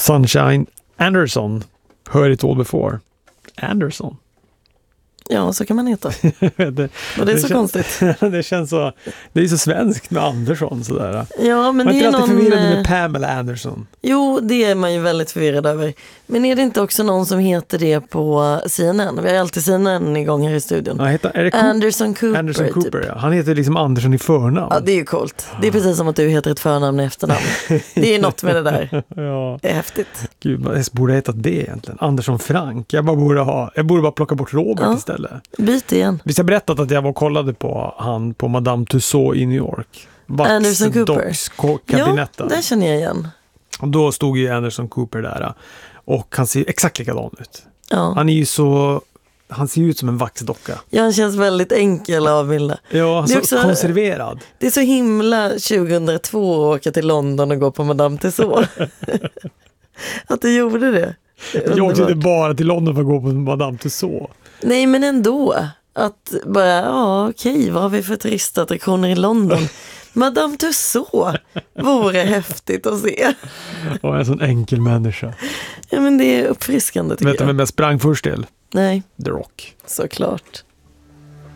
Sunshine Anderson. Heard it all before. Anderson. Ja, så kan man heta. Och det är så konstigt. Det känns så... Det är så svenskt med Andersson sådär. Ja, men man det är är alltid någon... förvirrad med Pamela Anderson. Jo, det är man ju väldigt förvirrad över. Men är det inte också någon som heter det på CNN? Vi har alltid CNN igång här i studion. Ja, är det Anderson Cooper. Anderson Cooper, typ. Ja. Han heter liksom Anderson i förnamn. Ja, det är ju coolt. Det är precis som att du heter ett förnamn i efternamn. Det är något med det där. Ja. Det är häftigt. Gud, jag borde heta det egentligen. Anderson Frank. Jag borde bara plocka bort Robert istället. Byt igen. Visst har jag berättat att jag var och kollade på han på Madame Tussauds i New York. Anderson Cooper. Kabinetten. Ja, det känner jag igen. Och då stod ju Anderson Cooper där. Och han ser exakt likadan ut. Ja. Han ser ut som en vaxdocka. Ja, han känns väldigt enkel av Vilda. Ja, det är så också, konserverad. Det är så himla 2002 att åka till London och gå på Madame Tussauds. Att du gjorde det. Jag åkte inte bara till London för att gå på Madame Tussauds. Nej, men ändå. Att bara, okej, vad har vi för turistattraktioner i London? Madame Tussauds vore häftigt att se. Och en sån enkel människa. Ja, men det är uppfriskande tycker jag. Vet du vem jag sprang först till? Nej. The Rock. Såklart.